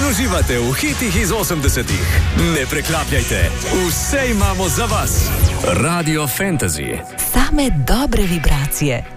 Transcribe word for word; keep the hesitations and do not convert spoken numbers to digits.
uživate v hitih iz osemdesetih. Ne preklapljajte, vse imamo za vas. Radio Fantasy. Same dobre vibracije.